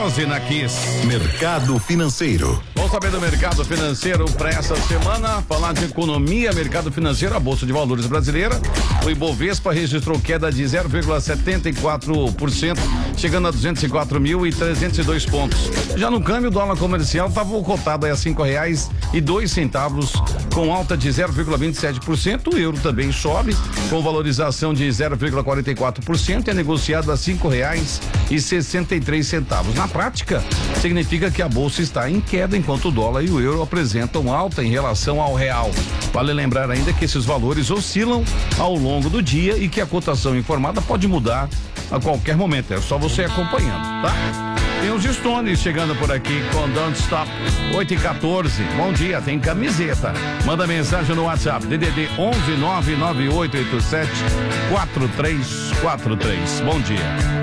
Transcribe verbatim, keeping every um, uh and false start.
doze na Kiss. Mercado Financeiro. Vamos saber do mercado financeiro para essa semana. Falar de economia, mercado financeiro, a Bolsa de Valores brasileira. O Ibovespa registrou queda de zero vírgula setenta e quatro por cento, chegando a duzentos e quatro mil e trezentos e dois pontos. Já no câmbio, o dólar comercial estava cotado a cinco reais e dois centavos, com alta de zero vírgula vinte e sete por cento. O euro também sobe, com valorização de zero vírgula quarenta e quatro por cento, é negociado a cinco reais e sessenta e três centavos. Na prática, significa que a bolsa está em queda, enquanto o dólar e o euro apresentam alta em relação ao real. Vale lembrar ainda que esses valores oscilam ao longo do dia e que a cotação informada pode mudar a qualquer momento. É só você acompanhando, tá? Tem os Stones chegando por aqui com Don't Stop, oito e quatorze. Bom dia, tem camiseta. Manda mensagem no WhatsApp, D D D onze nove nove oito oito sete quatro três quatro três. Bom dia.